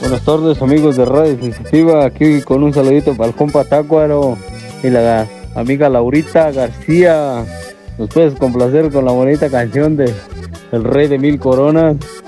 Buenas tardes, amigos de Radio Sensitiva, aquí con un saludito para el compa Tácuaro y la amiga Laurita García. Nos puedes complacer con la bonita canción de El Rey de Mil Coronas.